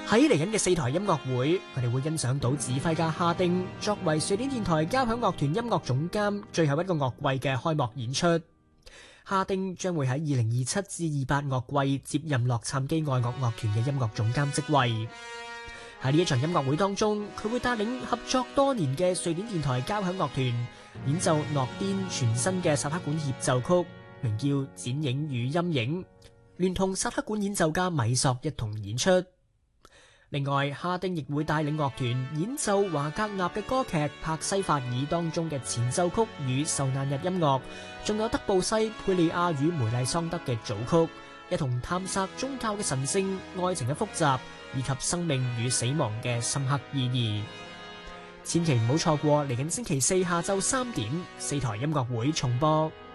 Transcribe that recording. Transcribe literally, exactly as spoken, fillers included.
喺嚟緊嘅四台音樂會，我哋會欣賞到指揮家哈丁作為瑞典電台交響樂團音樂總監最後一個樂季嘅開幕演出。哈丁將會喺二零二七至二八樂季接任洛杉磯愛樂樂團嘅音樂總監職位。喺呢一場音樂會當中，佢會帶領合作多年嘅瑞典電台交響樂團演奏諾甸全新嘅薩克管協奏曲，名叫《剪影與陰影》，聯同薩克管演奏家米索一同演出。另外，哈丁亦會帶領樂團演奏華格納嘅歌劇《帕西法爾》當中嘅前奏曲與受難日音樂，仲有德布西、佩利亞與梅麗桑德嘅組曲，一同探索宗教嘅神聖、愛情嘅複雜以及生命與死亡嘅深刻意義。千祈唔好錯過嚟緊星期四下晝三點四台音樂會重播。